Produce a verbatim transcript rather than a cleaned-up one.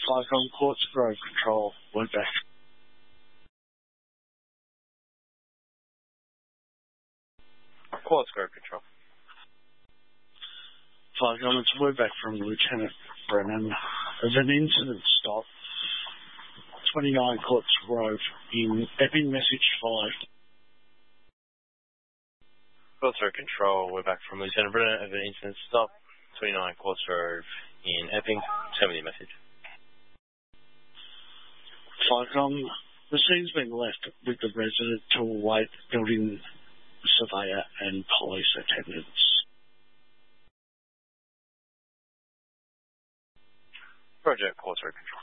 Cyclone Quartz Grove Control, word back. Quartz Grove Control. Cyclone, it's word back from Lieutenant Brennan. There's an incident stop, twenty-nine Quartz Grove in Epping, message five. Quartz Grove Control, we're back from Lieutenant Brennan of an incident stop, twenty-nine Quartz Grove in Epping. Send me the message. Cyclone, the scene's been left with the resident to await building surveyor and police attendants. Project Quartz Grove Control.